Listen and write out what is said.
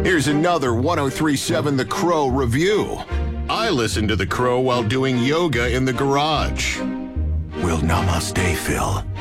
Here's another 1037 The Crow review. I listen to The Crow while doing yoga in the garage. Well, namaste, Phil.